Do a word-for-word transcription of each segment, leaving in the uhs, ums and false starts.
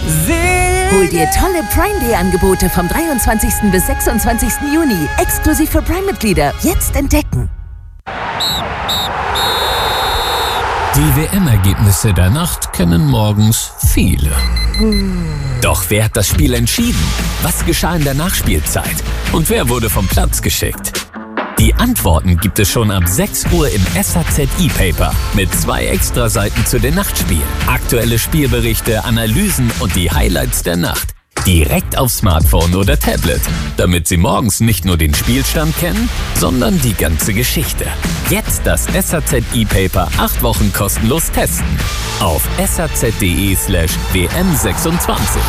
Hol dir tolle Prime Day Angebote vom dreiundzwanzigsten bis sechsundzwanzigsten Juni. Exklusiv für Prime-Mitglieder. Jetzt entdecken. Die W M-Ergebnisse der Nacht kennen morgens viele. Doch wer hat das Spiel entschieden? Was geschah in der Nachspielzeit? Und wer wurde vom Platz geschickt? Die Antworten gibt es schon ab sechs Uhr im S A Z E-Paper mit zwei Extraseiten zu den Nachtspielen. Aktuelle Spielberichte, Analysen und die Highlights der Nacht. Direkt auf Smartphone oder Tablet, damit Sie morgens nicht nur den Spielstand kennen, sondern die ganze Geschichte. Jetzt das S A Z E-Paper acht Wochen kostenlos testen. Auf saz.de slash wm26.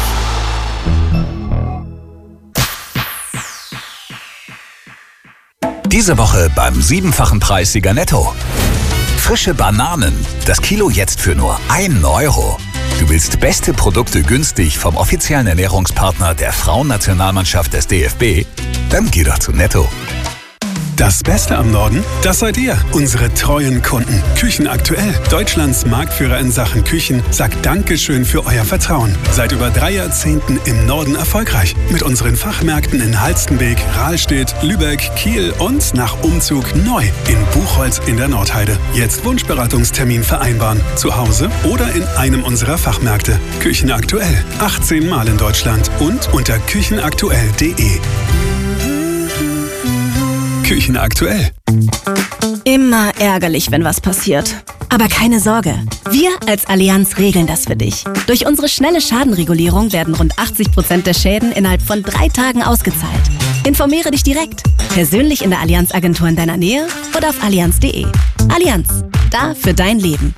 Diese Woche beim siebenfachen Preissieger Netto. Frische Bananen, das Kilo jetzt für nur ein Euro. Du willst beste Produkte günstig vom offiziellen Ernährungspartner der Frauennationalmannschaft des D F B? Dann geh doch zu Netto. Das Beste am Norden, das seid ihr, unsere treuen Kunden. Küchenaktuell, Deutschlands Marktführer in Sachen Küchen, sagt Dankeschön für euer Vertrauen. Seit über drei Jahrzehnten im Norden erfolgreich. Mit unseren Fachmärkten in Halstenbek, Rahlstedt, Lübeck, Kiel und nach Umzug neu in Buchholz in der Nordheide. Jetzt Wunschberatungstermin vereinbaren. Zu Hause oder in einem unserer Fachmärkte. Küchenaktuell, achtzehn Mal in Deutschland und unter küchenaktuell punkt de. Küchenaktuell. Immer ärgerlich, wenn was passiert. Aber keine Sorge. Wir als Allianz regeln das für dich. Durch unsere schnelle Schadenregulierung werden rund achtzig Prozent der Schäden innerhalb von drei Tagen ausgezahlt. Informiere dich direkt. Persönlich in der Allianz-Agentur in deiner Nähe oder auf allianz punkt de. Allianz. Da für dein Leben.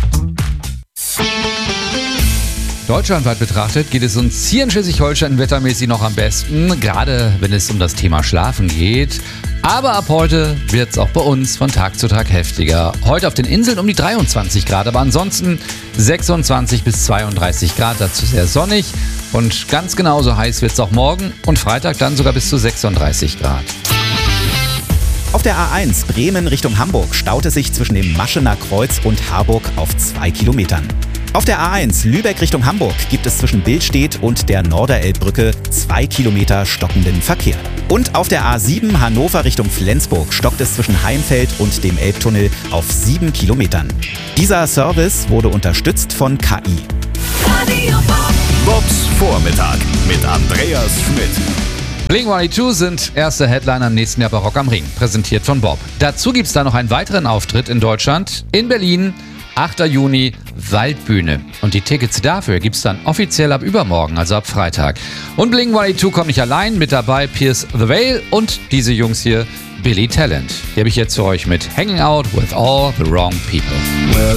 Deutschlandweit betrachtet geht es uns hier in Schleswig-Holstein wettermäßig noch am besten, gerade wenn es um das Thema Schlafen geht. Aber ab heute wird es auch bei uns von Tag zu Tag heftiger. Heute auf den Inseln um die dreiundzwanzig Grad, aber ansonsten sechsundzwanzig bis zweiunddreißig Grad, dazu sehr sonnig. Und ganz genauso heiß wird es auch morgen und Freitag dann sogar bis zu sechsunddreißig Grad. Auf der A eins Bremen Richtung Hamburg staut es sich zwischen dem Maschener Kreuz und Harburg auf zwei Kilometern. Auf der A eins Lübeck Richtung Hamburg gibt es zwischen Billstedt und der Norderelbbrücke zwei Kilometer stockenden Verkehr. Und auf der A sieben Hannover Richtung Flensburg stockt es zwischen Heimfeld und dem Elbtunnel auf sieben Kilometern. Dieser Service wurde unterstützt von K I. Bobs Vormittag mit Andreas Schmidt. Blink einundzwanzig sind erste Headliner im nächsten Jahr bei Rock am Ring, präsentiert von Bob. Dazu gibt es da noch einen weiteren Auftritt in Deutschland, in Berlin, achter Juni, Waldbühne. Und die Tickets dafür gibt es dann offiziell ab übermorgen, also ab Freitag. Und Blink einundzwanzig kommt nicht allein, mit dabei Pierce the Veil und diese Jungs hier, Billy Talent. Die habe ich jetzt für euch mit Hanging Out with All the Wrong People.